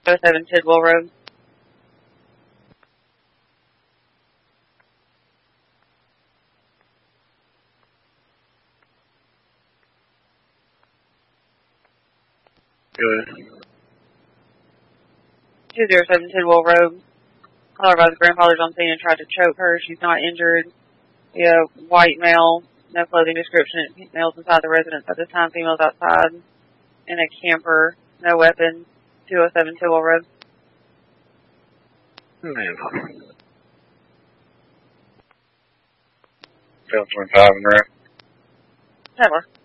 207 Tidwell Road. Good. 207 Tidwell Road. Caller advised grandfather's on scene and tried to choke her. She's not injured. White male, no clothing description. Males inside the residence at this time. Females outside in a camper. No weapon. 207 Tidwell Road. Man. 725 in the room. Never.